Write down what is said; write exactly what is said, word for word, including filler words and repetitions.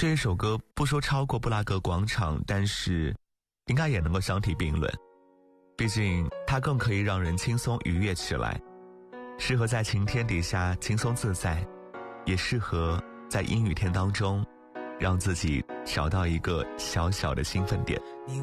这一首歌不说超过布拉格广场，但是应该也能够相提并论，毕竟它更可以让人轻松愉悦起来，适合在晴天底下轻松自在，也适合在阴雨天当中让自己找到一个小小的兴奋点。